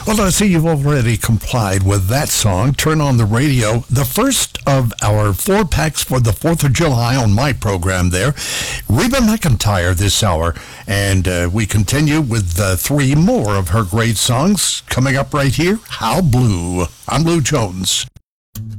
Well, I see you've already complied with that song. Turn on the radio. The first of our 4-packs for the 4th of July on my program there. Reba McEntire this hour. And we continue with 3 more of her great songs coming up right here. How Blue. I'm Lou Jones.